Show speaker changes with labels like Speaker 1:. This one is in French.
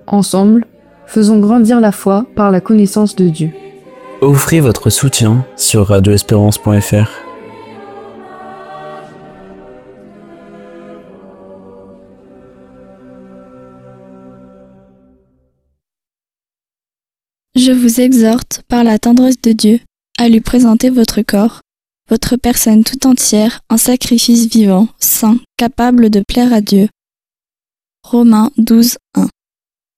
Speaker 1: Ensemble, faisons grandir la foi par la connaissance de Dieu.
Speaker 2: Offrez votre soutien sur radioespérance.fr.
Speaker 3: Je vous exhorte, par la tendresse de Dieu, à lui présenter votre corps, votre personne tout entière, en sacrifice vivant, saint, capable de plaire à Dieu. Romains 12, 1.